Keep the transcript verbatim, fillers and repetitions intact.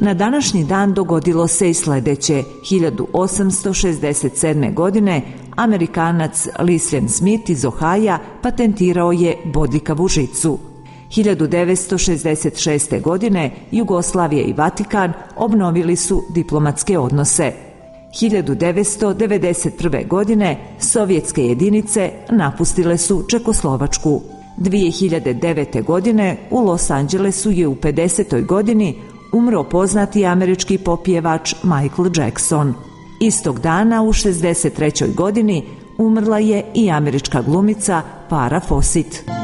Na današnji dan dogodilo se i sledeće. hiljadu osamsto šezdeset sedme. godine Amerikanac Lucien Smith iz Ohaja patentirao je bodljikavu žicu. hiljadu devetsto šezdeset šeste. godine Jugoslavija i Vatikan obnovili su diplomatske odnose. hiljadu devetsto devedeset prve. godine sovjetske jedinice napustile su Čekoslovačku. dve hiljade devete. godine u Los Angelesu je u pedesetoj godini umro poznati američki popjevač Michael Jackson. Istog dana u šezdeset trećoj. godini umrla je i američka glumica Farrah Fawcett.